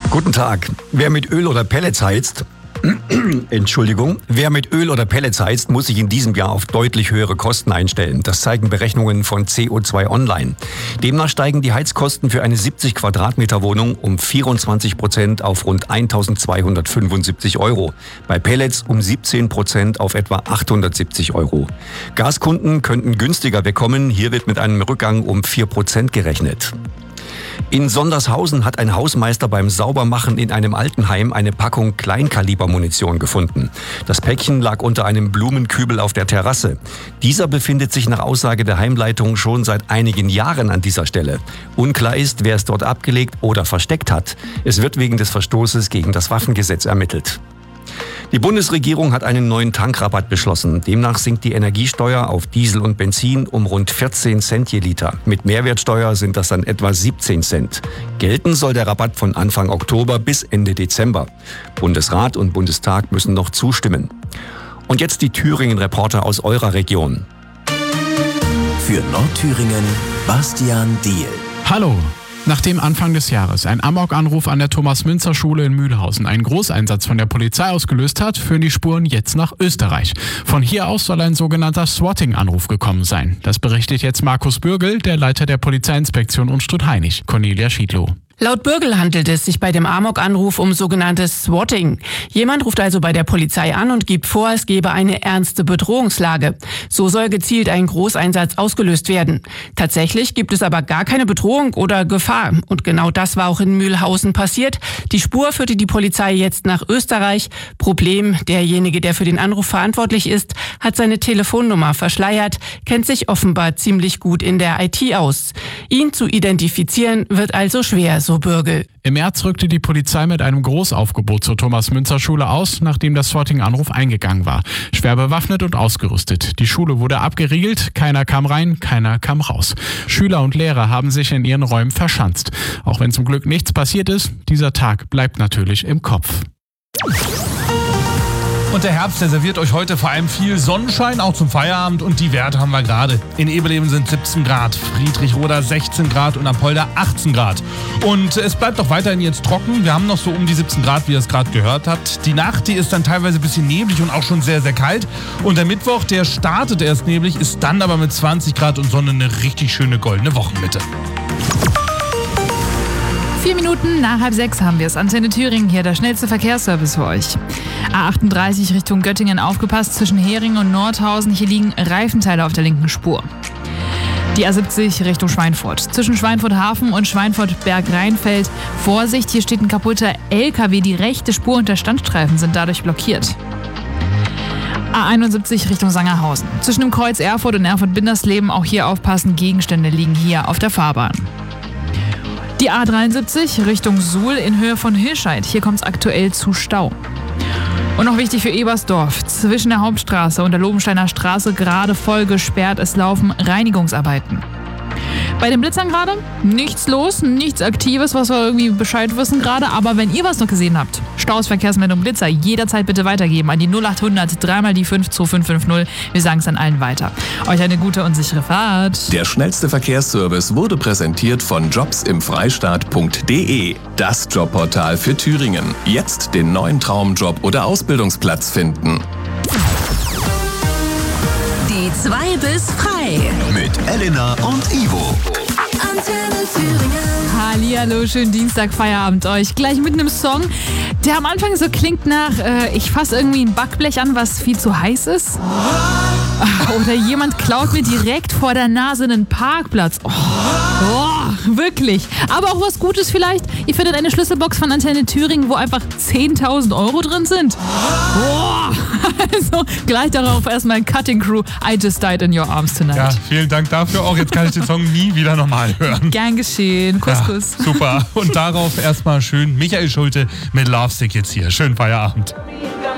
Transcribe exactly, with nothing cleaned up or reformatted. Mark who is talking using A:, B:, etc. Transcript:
A: Guten Tag. Wer mit Öl oder Pellets heizt, Entschuldigung, wer mit Öl oder Pellets heizt, muss sich in diesem Jahr auf deutlich höhere Kosten einstellen. Das zeigen Berechnungen von C O zwei Online. Demnach steigen die Heizkosten für eine siebzig Quadratmeter Wohnung um vierundzwanzig Prozent auf rund eintausendzweihundertfünfundsiebzig Euro. Bei Pellets um siebzehn Prozent auf etwa achthundertsiebzig Euro. Gaskunden könnten günstiger wegkommen. Hier wird mit einem Rückgang um vier Prozent gerechnet. In Sondershausen hat ein Hausmeister beim Saubermachen in einem Altenheim eine Packung Kleinkalibermunition gefunden. Das Päckchen lag unter einem Blumenkübel auf der Terrasse. Dieser befindet sich nach Aussage der Heimleitung schon seit einigen Jahren an dieser Stelle. Unklar ist, wer es dort abgelegt oder versteckt hat. Es wird wegen des Verstoßes gegen das Waffengesetz ermittelt. Die Bundesregierung hat einen neuen Tankrabatt beschlossen. Demnach sinkt die Energiesteuer auf Diesel und Benzin um rund vierzehn Cent je Liter. Mit Mehrwertsteuer sind das dann etwa siebzehn Cent. Gelten soll der Rabatt von Anfang Oktober bis Ende Dezember. Bundesrat und Bundestag müssen noch zustimmen. Und jetzt die Thüringen-Reporter aus eurer Region.
B: Für Nordthüringen, Bastian Diehl.
C: Hallo. Nachdem Anfang des Jahres ein Amok-Anruf an der Thomas-Münzer-Schule in Mühlhausen einen Großeinsatz von der Polizei ausgelöst hat, führen die Spuren jetzt nach Österreich. Von hier aus soll ein sogenannter Swatting-Anruf gekommen sein. Das berichtet jetzt Markus Bürgel, der Leiter der Polizeiinspektion Unstrut-Hainich, Cornelia Schiedlow.
D: Laut Bürgel handelt es sich bei dem Amok-Anruf um sogenanntes Swatting. Jemand ruft also bei der Polizei an und gibt vor, es gebe eine ernste Bedrohungslage. So soll gezielt ein Großeinsatz ausgelöst werden. Tatsächlich gibt es aber gar keine Bedrohung oder Gefahr. Und genau das war auch in Mühlhausen passiert. Die Spur führte die Polizei jetzt nach Österreich. Problem, derjenige, der für den Anruf verantwortlich ist, hat seine Telefonnummer verschleiert, kennt sich offenbar ziemlich gut in der I T aus. Ihn zu identifizieren wird also schwer, so Bürgel.
C: Im März rückte die Polizei mit einem Großaufgebot zur Thomas-Münzer-Schule aus, nachdem das Swatting-Anruf eingegangen war. Schwer bewaffnet und ausgerüstet. Die Schule wurde abgeriegelt, keiner kam rein, keiner kam raus. Schüler und Lehrer haben sich in ihren Räumen verschanzt. Auch wenn zum Glück nichts passiert ist, dieser Tag bleibt natürlich im Kopf.
E: Und der Herbst, der serviert euch heute vor allem viel Sonnenschein, auch zum Feierabend. Und die Werte haben wir gerade. In Eberleben sind siebzehn Grad, Friedrichroda sechzehn Grad und Apolda achtzehn Grad. Und es bleibt auch weiterhin jetzt trocken. Wir haben noch so um die siebzehn Grad, wie ihr es gerade gehört habt. Die Nacht, die ist dann teilweise ein bisschen neblig und auch schon sehr, sehr kalt. Und der Mittwoch, der startet erst neblig, ist dann aber mit zwanzig Grad und Sonne eine richtig schöne goldene Wochenmitte.
F: Vier Minuten nach halb sechs haben wir es. Antenne Thüringen hier, der schnellste Verkehrsservice für euch. A achtunddreißig Richtung Göttingen, aufgepasst, zwischen Heringen und Nordhausen. Hier liegen Reifenteile auf der linken Spur. Die A siebzig Richtung Schweinfurt. Zwischen Schweinfurt-Hafen und Schweinfurt-Berg-Rheinfeld. Vorsicht, hier steht ein kaputter L K W. Die rechte Spur und der Standstreifen sind dadurch blockiert. A einundsiebzig Richtung Sangerhausen. Zwischen dem Kreuz Erfurt und Erfurt-Bindersleben, auch hier aufpassen, Gegenstände liegen hier auf der Fahrbahn. Die A dreiundsiebzig Richtung Suhl in Höhe von Hilscheid. Hier kommt es aktuell zu Stau. Und noch wichtig für Ebersdorf. Zwischen der Hauptstraße und der Lobensteiner Straße gerade voll gesperrt. Es laufen Reinigungsarbeiten. Bei den Blitzern gerade nichts los, nichts Aktives, was wir irgendwie Bescheid wissen gerade. Aber wenn ihr was noch gesehen habt, Staus, Verkehrsmeldung, Blitzer, jederzeit bitte weitergeben an die null achthundert dreimal die fünf zwei fünf fünf null. Wir sagen es an allen weiter. Euch eine gute und sichere Fahrt.
B: Der schnellste Verkehrsservice wurde präsentiert von jobs im freistaat punkt de. Das Jobportal für Thüringen. Jetzt den neuen Traumjob oder Ausbildungsplatz finden.
G: Die zwei bis frei.
B: Mit Elena und Ivo.
G: Antenne Thüringen.
F: Hallihallo, schönen Dienstag, Feierabend euch. Gleich mit einem Song, der am Anfang so klingt nach, äh, ich fasse irgendwie ein Backblech an, was viel zu heiß ist. Oder jemand klaut mir direkt vor der Nase einen Parkplatz. Oh, oh, wirklich. Aber auch was Gutes vielleicht. Ihr findet eine Schlüsselbox von Antenne Thüringen, wo einfach zehntausend Euro drin sind. Oh, also gleich darauf erstmal Cutting Crew. I just died in your arms tonight.
E: Ja, vielen Dank dafür auch. Jetzt kann ich den Song nie wieder nochmal hören.
F: Gern geschehen. Kuss,
E: ja,
F: Kuss.
E: Super. Und darauf erstmal schön Michael Schulte mit Lovesick jetzt hier. Schönen Feierabend.